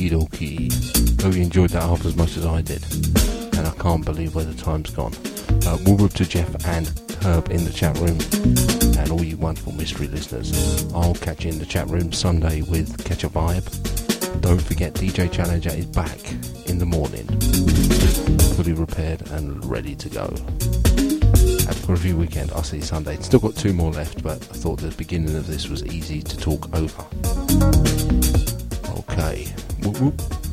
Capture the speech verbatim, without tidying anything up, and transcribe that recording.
Okie dokie. Hope you enjoyed that half as much as I did. And I can't believe where the time's gone. Uh, we'll to Jeff and Herb in the chat room. And all you wonderful mystery listeners. I'll catch you in the chat room Sunday with Catch a Vibe. Don't forget D J Challenger is back in the morning. Fully repaired and ready to go. Have a review weekend. I'll see you Sunday. Still got two more left, but I thought the beginning of this was easy to talk over. Okay. Whoop whoop.